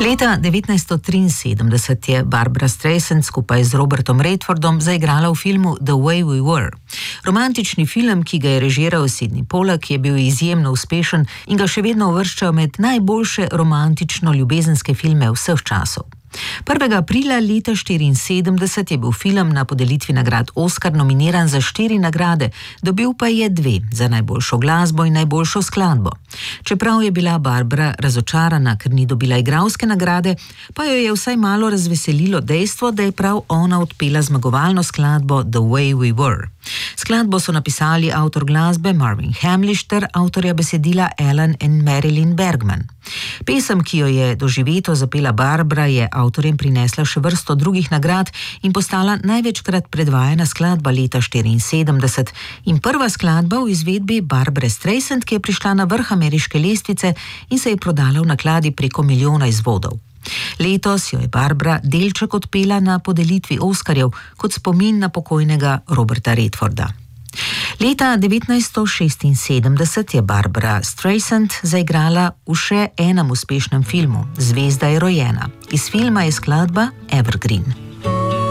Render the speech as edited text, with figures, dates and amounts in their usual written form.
Leta 1973 je Barbra Streisand skupaj z Robertom Redfordom zaigrala v filmu The Way We Were. Romantični film, ki ga je režiral Sidney Pollack, je bil izjemno uspešen in ga še vedno uvrščajo med najboljše romantično-ljubezenske filme vseh časov. 1. aprila leta 1974 je bil film na podelitvi nagrad Oscar nominiran za 4 nagrade, dobil pa je 2, za najboljšo glasbo in najboljšo skladbo. Čeprav je bila Barbra razočarana, ker ni dobila igralske nagrade, pa jo je vsaj malo razveselilo dejstvo, da je prav ona odpela zmagovalno skladbo The Way We Were. Skladbo so napisali avtor glasbe Marvin Hamlisch ter avtorja besedila Alan in Marilyn Bergman. Pesem, ki jo je doživeto zapela Barbra, je avtorjem prinesla še vrsto drugih nagrad in postala največkrat predvajana skladba leta 1974 in prva skladba v izvedbi Barbre Streisand, ki je prišla na vrh ameriške lestvice in se je prodala v nakladi preko 1 milijona izvodov. Letos jo je Barbra delček odpela na podelitvi Oskarjev kot spomin na pokojnega Roberta Redforda. Leta 1976 je Barbra Streisand zaigrala v še enem uspešnem filmu, Zvezda je rojena. Iz filma je skladba Evergreen.